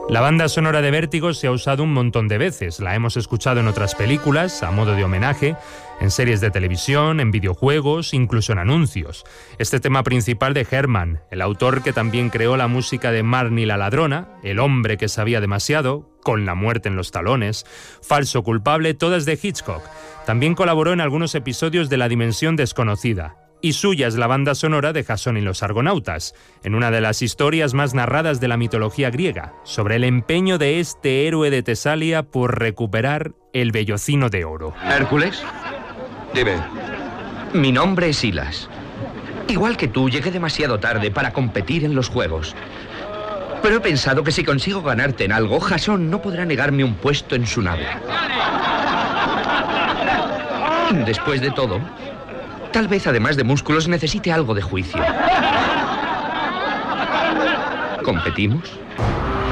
La banda sonora de Vértigo se ha usado un montón de veces. La hemos escuchado en otras películas, a modo de homenaje, en series de televisión, en videojuegos, incluso en anuncios. Este tema principal de Herman, el autor que también creó la música de Marnie la ladrona, El hombre que sabía demasiado, Con la muerte en los talones, Falso culpable, todas de Hitchcock. También colaboró en algunos episodios de La dimensión desconocida. Y suya es la banda sonora de Jasón y los Argonautas, en una de las historias más narradas de la mitología griega, sobre el empeño de este héroe de Tesalia por recuperar el vellocino de oro. ¿Hércules? Dime. Mi nombre es Silas. Igual que tú, llegué demasiado tarde para competir en los juegos. Pero he pensado que si consigo ganarte en algo, Jasón no podrá negarme un puesto en su nave. Después de todo, tal vez, además de músculos, necesite algo de juicio. ¿Competimos?